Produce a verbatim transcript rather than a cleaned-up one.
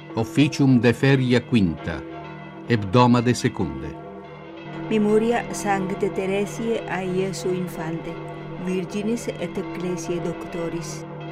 Officium de feria quinta, hebdomade secunde. Memoria Sancte Teresiae a Iesu Infante, Virginis et Ecclesiae Doctoris.